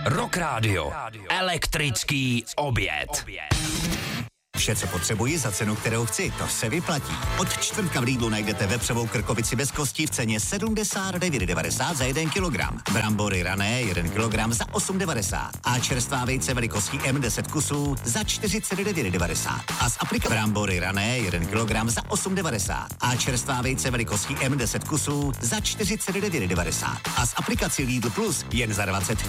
Rock Radio. Elektrický oběd. Vše, co potřebuji za cenu, kterou chci, to se vyplatí. Od čtvrtka v Lidlu najdete vepřovou krkovici bez kostí v ceně 79,90 za 1 kilogram. Brambory rané 1 kilogram za 8,90. A čerstvá vejce velikostí M10 kusů za 49,90. A z aplikace brambory rané 1 kilogram za 8,90. A čerstvá vejce velikostí M10 kusů za 49,90. A z aplikací Lidl Plus jen za 20